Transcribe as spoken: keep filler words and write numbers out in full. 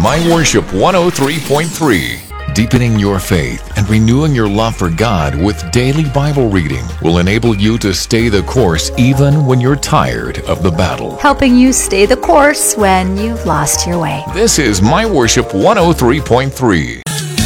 My Worship one oh three point three. Deepening your faith and renewing your love for God with daily Bible reading will enable you to stay the course even when you're tired of the battle. Helping you stay the course when you've lost your way. This is My Worship one oh three point three.